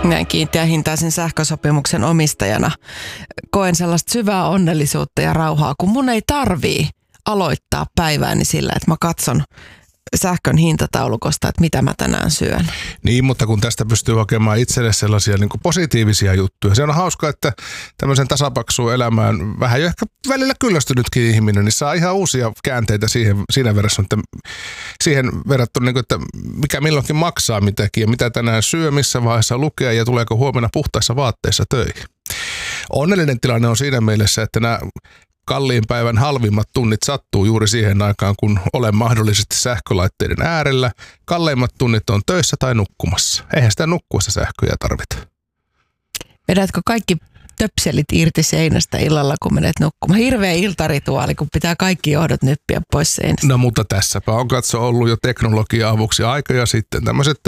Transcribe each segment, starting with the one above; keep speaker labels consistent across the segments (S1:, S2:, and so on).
S1: Näin kiinteähintaisen sähkösopimuksen omistajana koen sellaista syvää onnellisuutta ja rauhaa, kun mun ei tarvii aloittaa päivääni sillä, että mä katson sähkön hintataulukosta, että mitä mä tänään syön.
S2: Niin, mutta kun tästä pystyy hakemaan itselle sellaisia niin kuin positiivisia juttuja. Se on hauska, että tämmöisen tasapaksuun elämään vähän jo ehkä välillä kyllästynytkin ihminen, niin saa ihan uusia käänteitä siinä verrassa, että siihen verrattuna, niin kuin, että mikä milloinkin maksaa mitäkin ja mitä tänään syö, missä vaiheessa lukee ja tuleeko huomenna puhtaissa vaatteissa töihin. Onnellinen tilanne on siinä mielessä, että nämä kalliin päivän halvimmat tunnit sattuu juuri siihen aikaan, kun olen mahdollisesti sähkölaitteiden äärellä. Kalleimmat tunnit on töissä tai nukkumassa. Eihän sitä nukkuessa sähköjä tarvita.
S1: Vedätkö kaikki töpselit irti seinästä illalla, kun menet nukkumaan? Hirveä iltarituaali, kun pitää kaikki johdot nyppiä pois seinästä.
S2: No mutta tässäpä on ollut jo teknologia avuksi aikoja sitten. Tämmöiset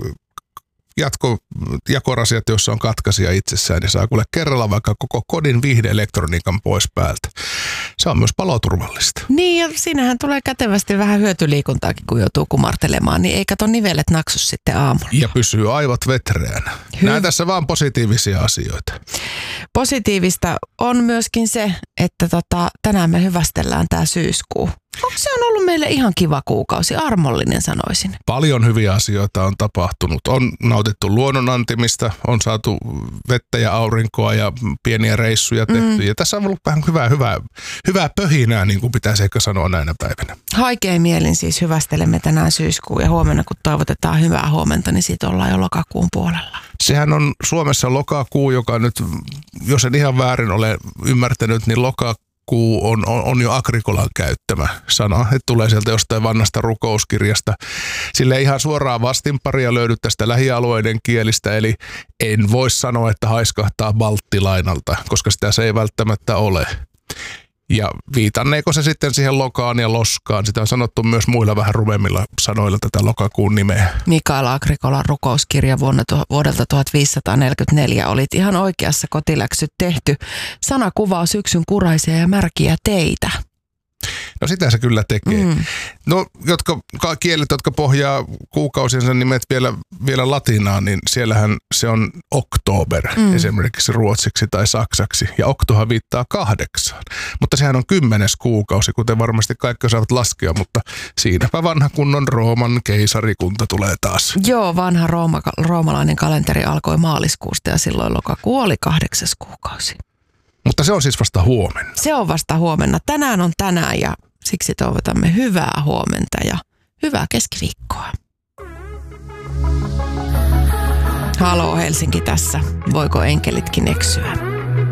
S2: jakorasiat, joissa on katkaisija itsessään, niin saa kuule kerralla vaikka koko kodin viihdeelektroniikan pois päältä. Se on myös paloturvallista.
S1: Niin, ja siinähän tulee kätevästi vähän hyötyliikuntaakin, kun joutuu kumartelemaan, niin ei kato nivelet naksus sitten aamulla.
S2: Ja pysyy aivot vetreänä. Näin tässä vaan positiivisia asioita.
S1: Positiivista on myöskin se, että tänään me hyvästellään tämä syyskuu. Onko se on ollut meille ihan kiva kuukausi, armollinen sanoisin?
S2: Paljon hyviä asioita on tapahtunut. On nautittu luonnonantimista, on saatu vettä ja aurinkoa ja pieniä reissuja tehty. Ja tässä on ollut vähän hyvää pöhinää, niin kuin pitäisi ehkä sanoa näinä päivinä.
S1: Haikein mielin siis hyvästelemme tänään syyskuun ja huomenna kun toivotetaan hyvää huomenta, niin siitä ollaan jo lokakuun puolella.
S2: Sehän on Suomessa lokakuu, joka nyt, jos en ihan väärin ole ymmärtänyt, niin lokakuu on jo Agrikolan käyttämä sana, että tulee sieltä jostain vanhasta rukouskirjasta. Sille ei ihan suoraan vastinparia löydy tästä lähialueiden kielistä, eli en voi sanoa, että haiskahtaa balttilainalta, koska sitä se ei välttämättä ole. Ja viitanneeko se sitten siihen lokaan ja loskaan? Sitä on sanottu myös muilla vähän rumemmilla sanoilla tätä lokakuun nimeä.
S1: Mikael Agrikolan rukouskirja vuodelta 1544. Olit ihan oikeassa, kotiläksyt tehty. Sana kuvaa syksyn kuraisia ja märkiä teitä.
S2: No sitä se kyllä tekee. No kielet, jotka pohjaa kuukausiensa nimet vielä latinaan, niin siellähän se on oktober esimerkiksi ruotsiksi tai saksaksi. Ja oktohan viittaa 8. Mutta sehän on 10. kuukausi, kuten varmasti kaikki osaavat laskea, mutta siinäpä vanha kunnon Rooman keisarikunta tulee taas.
S1: Joo, vanha roomalainen kalenteri alkoi maaliskuusta ja silloin lokakuu oli 8. kuukausi.
S2: Mutta se on siis vasta huomenna.
S1: Se on vasta huomenna. Tänään on tänään ja siksi toivotamme hyvää huomenta ja hyvää keskiviikkoa. Haloo Helsinki tässä. Voiko enkelitkin eksyä?